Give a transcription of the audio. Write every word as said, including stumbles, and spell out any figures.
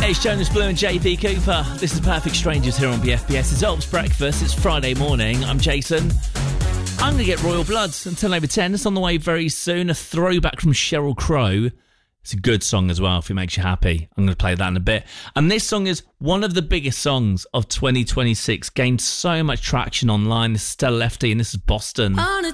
It's Jonas Blue and J P Cooper. This is Perfect Strangers here on B F B S. It's Ops Breakfast. It's Friday morning. I'm Jason. I'm going to get Royal Bloods until over ten. It's on the way very soon. A throwback from Sheryl Crow. It's a good song as well if it makes you happy. I'm going to play that in a bit. And this song is one of the biggest songs of twenty twenty-six. Gained so much traction online. This is Stella Lefty and this is Boston. On a